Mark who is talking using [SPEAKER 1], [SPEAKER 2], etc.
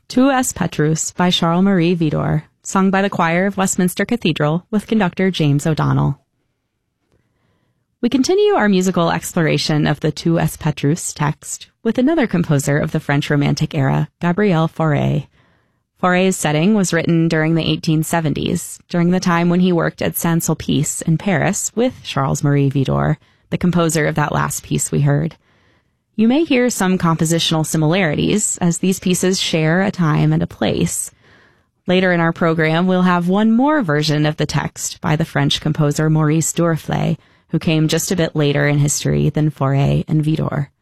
[SPEAKER 1] Tu es Petrus by Charles-Marie Widor, sung by the choir of Westminster Cathedral with conductor James O'Donnell. We continue our musical exploration of the Tu es Petrus text with another composer of the French Romantic era, Gabriel Fauré. Fauré's setting was written during the 1870s, during the time when he worked at Saint-Sulpice in Paris with Charles-Marie Widor, the composer of that last piece we heard. You may hear some compositional similarities, as these pieces share a time and a place. Later in our program, we'll have one more version of the text by the French composer Maurice Duruflé, who came just a bit later in history than Fauré and Widor.